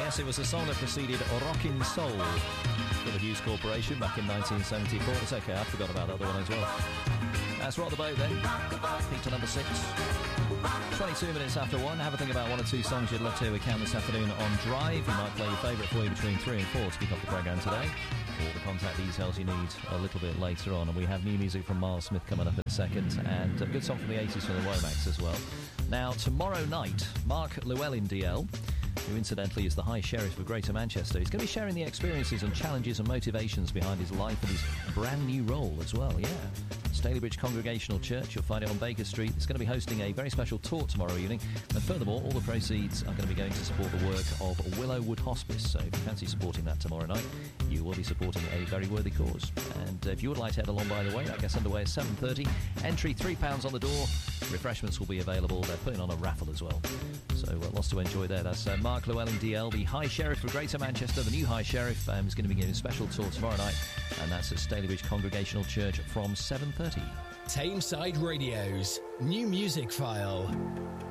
Yes, it was a song that preceded Rockin' Soul for the Hughes Corporation back in 1974. It's okay, I forgot about the other one as well. That's Rock the Boat then. Peak to number 6. 22 minutes after 1. Have a think about one or two songs you'd love to hear with Cam this afternoon on Drive. We might play your favourite for you between 3 and 4 to kick off the programme today. All the contact details you need a little bit later on. And we have new music from Miles Smith coming up in a second, and a good song from the 80s from the Womacs as well. Now, tomorrow night, Mark Llewellyn DL, who incidentally is the High Sheriff of Greater Manchester, is going to be sharing the experiences and challenges and motivations behind his life and his brand new role as well, yeah. Stalybridge Congregational Church, you'll find it on Baker Street. It's going to be hosting a very special talk tomorrow evening, and furthermore, all the proceeds are going to be going to support the work of Willowwood Hospice. So if you fancy supporting that tomorrow night, you will be supporting a very worthy cause. And if you would like to head along, by the way, that gets underway at 7:30. Entry £3 on the door. Refreshments will be available. They're putting on a raffle as well. So lots to enjoy there. That's Mark Llewellyn DL, the High Sheriff of Greater Manchester, the new High Sheriff, is going to be giving a special talk tomorrow night, and that's at Stalybridge Congregational Church from 7:30. Tameside Radio's new music file.